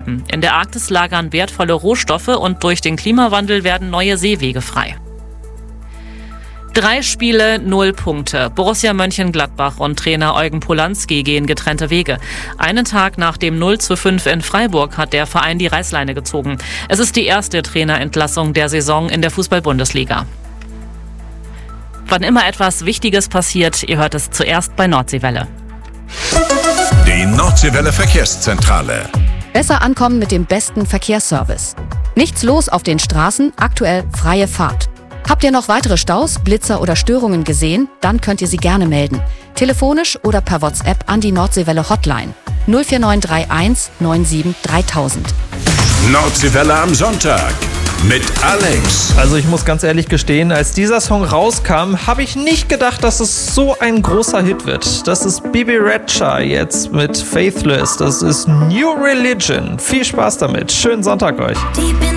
haben. In der Arktis lagern wertvolle Rohstoffe und durch den Klimawandel werden neue Seewege frei. 3 Spiele, 0 Punkte. Borussia Mönchengladbach und Trainer Eugen Polanski gehen getrennte Wege. Einen Tag nach dem 0:5 in Freiburg hat der Verein die Reißleine gezogen. Es ist die erste Trainerentlassung der Saison in der Fußball-Bundesliga. Wann immer etwas Wichtiges passiert, ihr hört es zuerst bei Nordseewelle. Die Nordseewelle Verkehrszentrale. Besser ankommen mit dem besten Verkehrsservice. Nichts los auf den Straßen, aktuell freie Fahrt. Habt ihr noch weitere Staus, Blitzer oder Störungen gesehen? Dann könnt ihr sie gerne melden. Telefonisch oder per WhatsApp an die Nordseewelle Hotline 04931 97 3000. Nordseewelle am Sonntag mit Alex. Also ich muss ganz ehrlich gestehen, als dieser Song rauskam, habe ich nicht gedacht, dass es so ein großer Hit wird. Das ist Bibi Rexha jetzt mit Faithless. Das ist New Religion. Viel Spaß damit. Schönen Sonntag euch.